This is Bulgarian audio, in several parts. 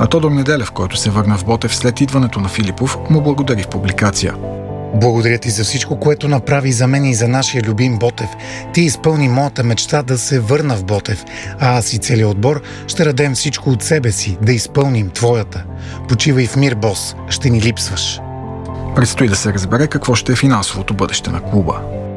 А Тодор Неделев, който се върна в Ботев след идването на Филипов, му благодари в публикация. Благодаря ти за всичко, което направи за мен и за нашия любим Ботев. Ти изпълни моята мечта да се върна в Ботев, а аз и целият отбор ще дадем всичко от себе си да изпълним твоята. Почивай в мир, бос, ще ни липсваш. Предстои да се разбере какво ще е финансовото бъдеще на клуба.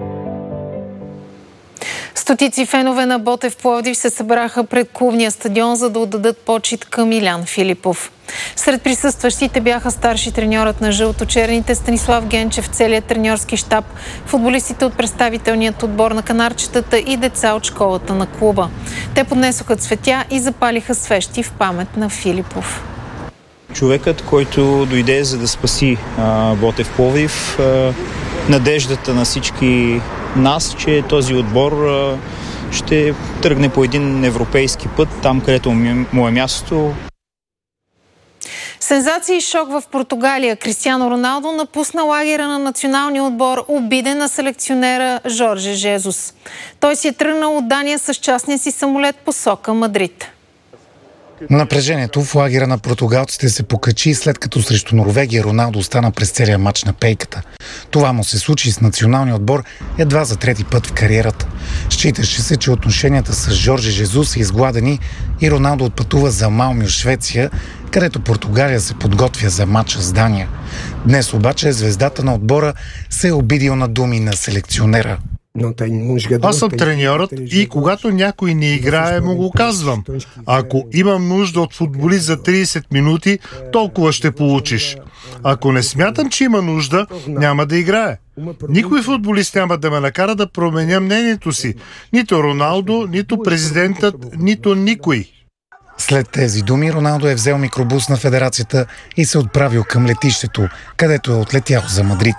Стотици фенове на Ботев Пловдив се събраха пред клубния стадион, за да отдадат почит към Илян Филипов. Сред присъстващите бяха старши треньорът на жълто-черните Станислав Генчев, целият треньорски щаб, футболистите от представителният отбор на канарчетата и деца от школата на клуба. Те поднесоха цветя и запалиха свещи в памет на Филипов. Човекът, който дойде за да спаси Ботев Пловдив, надеждата на всички нас, че този отбор ще тръгне по един европейски път, там където му е място. Сензация и шок в Португалия. Кристиано Роналдо напусна лагера на националния отбор, обиден на селекционера Жорже Жезус. Той си е тръгнал от Дания с частния си самолет посока Мадрид. Напрежението в лагера на португалците се покачи, след като срещу Норвегия Роналдо остана през целия мач на пейката. Това му се случи с националния отбор едва за трети път в кариерата. Считаше се, че отношенията с Жорже Жезус са изгладени и Роналдо отпътува за Малмио, Швеция, където Португалия се подготвя за мача с Дания. Днес обаче звездата на отбора се е обидил на думи на селекционера. Аз съм треньорът и когато някой не играе, му го казвам. Ако имам нужда от футболист за 30 минути, толкова ще получиш. Ако не смятам, че има нужда, няма да играе. Никой футболист няма да ме накара да променя мнението си. Нито Роналдо, нито президентът, нито никой. След тези думи Роналдо е взел микробус на федерацията и се отправил към летището, където е отлетял за Мадрид.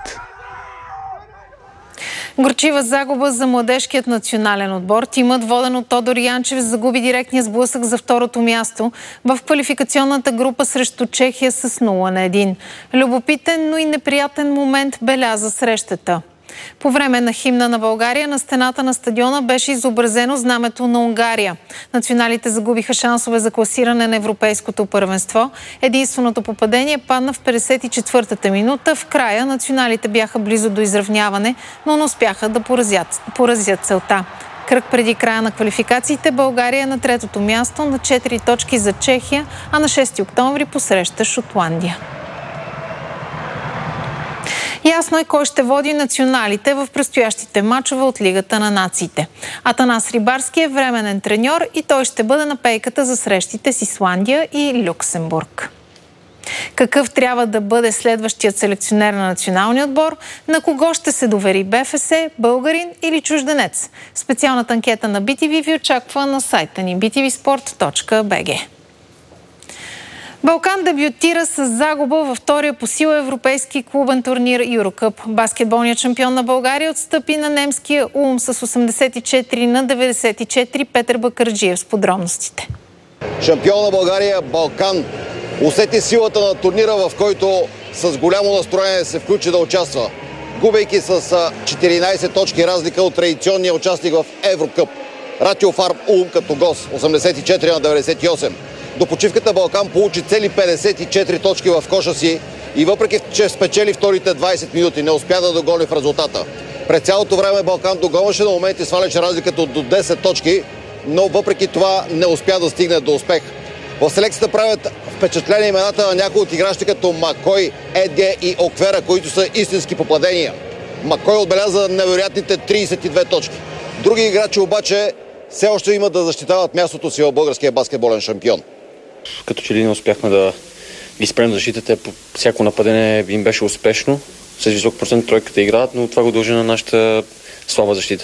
Горчива загуба за младежкият национален отбор. Тимът, воден от Тодор Янчев, загуби директния сблъсък за второто място в квалификационната група срещу Чехия с 0-1. Любопитен, но и неприятен момент беляза срещата. По време на химна на България на стената на стадиона беше изобразено знамето на Унгария. Националите загубиха шансове за класиране на европейското първенство. Единственото попадение падна в 54-та минута. В края националите бяха близо до изравняване, но не успяха да поразят целта. Кръг преди края на квалификациите България е на третото място на 4 точки за Чехия, а на 6 октомври посреща Шотландия. Ясно е кой ще води националите в предстоящите мачове от Лигата на нациите. Атанас Рибарски е временен треньор и той ще бъде на пейката за срещите с Исландия и Люксембург. Какъв трябва да бъде следващият селекционер на националния отбор? На кого ще се довери БФС, българин или чужденец? Специалната анкета на BTV ви очаква на сайта ни btvsport.bg. Балкан дебютира с загуба във втория по сила европейски клубен турнир Юрокъп. Баскетболният шампион на България отстъпи на немския Улм с 84-94. Петър Бакърджиев с подробностите. Шампион на България Балкан усети силата на турнира, в който с голямо настроение се включи да участва, губейки с 14 точки разлика от традиционния участник в Еврокъп. Ратио Фарм Улм като гост 84-98. До почивката Балкан получи цели 54 точки в коша си и въпреки, че спечели вторите 20 минути, не успя да догони в резултата. През цялото време Балкан догонваше, на моменти сваляше разликата до 10 точки, но въпреки това не успя да стигне до успех. В селекцията правят впечатление имената на някои от играчи като Макой, Едге и Оквера, които са истински попадения. Макой отбеляза невероятните 32 точки. Други играчи обаче все още имат да защитават мястото си в българския баскетболен шампион. Като че ли не успяхме да ги спрем защитата, по всяко нападение им беше успешно, с висок процент тройката играят, но това го дължи на нашата слаба защита.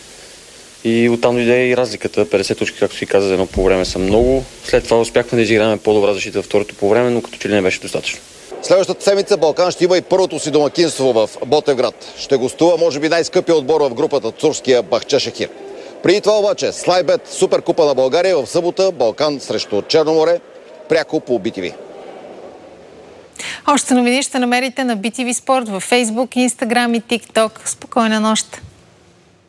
И оттам дойде и разликата. 50 точки, както си каза, за едно по време са много. След това успяхме да изиграем по-добра защита във второто по време, но като че ли не беше достатъчно. Следващата седмица Балкан ще има и първото си домакинство в Ботевград. Ще гостува, може би, най-скъпия отбор в групата, турския Бахчешехир. Преди това обаче, Слайбет, Суперкупа на България в събота, Балкан срещу Черноморе, пряко по BTV. Още новини ще намерите на BTV Спорт във Facebook, Instagram и TikTok. Спокойна нощ!